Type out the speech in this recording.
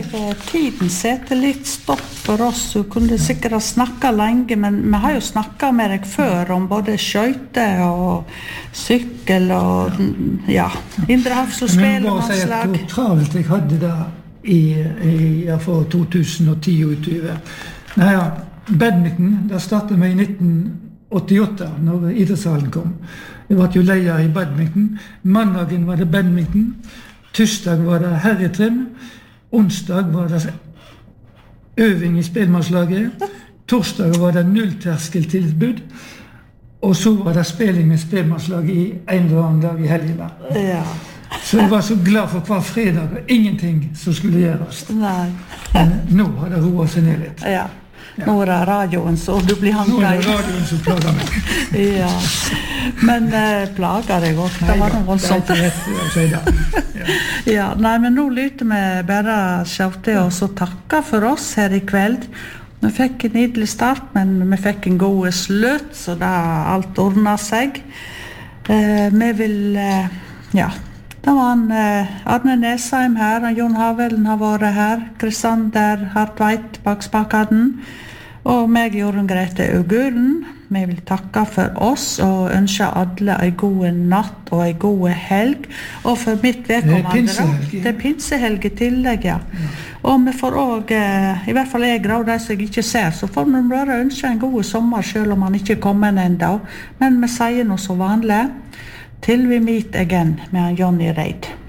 tiden setter litt stopp for oss. Du kunne sikkert ha snakket lenge, men vi har jo snakket med deg før om både skøyter og sykkel og Indre Hafslo spellemannslag. Men bare si hvor travelt jeg hadde det for 2010 og utover. Badminton, da startet vi i 1988, når idrettshallen kom. Jeg var jo leder i badminton. Mandagen var det badminton. Tirsdag var det herretrim. Onsdag var det øving i spelmannslaget. Torsdag var det nullterskeltilbud. Og så var det spilling med spelmannslaget i en eller annen dag i helgene. Ja. Så jeg var så glad for hver fredag og ingenting som skulle gjøres. Nei. Men nå har det roet seg ned litt. Ja. Nå er det radioen så du blir hanket. Nå er det radioen som plager meg. Ja. Men plager deg også. Det var noe voldsomt. Nei, det er ikke rett å si det. Ja, nei, men nå lytter vi bare skjøvte oss og takke for oss her i kveld. Vi fikk en nydelig start, men vi fikk en god slutt, så da alt ordnet seg. Vi vil, det var Arne Nesheim her, Jon Havelen har vært her, Kristander Hartveit bak spakaden, og meg, Jorunn Grete Augulen. Vi vil takke for oss og ønske alle en god natt og en god helg. Og for mitt vedkommende, det er pinsehelg i tillegg, ja. Og vi får også, i hvert fall jeg og de som jeg ikke ser, så får vi bare ønske en god sommer selv om han ikke kommer enda. Men vi sier noe så vanlig. Till vi meet again med Johnny Reid.